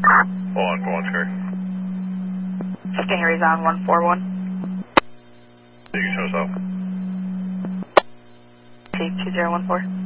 Hold on, Cherry. Stingray's on 141. You can show us off. C2014.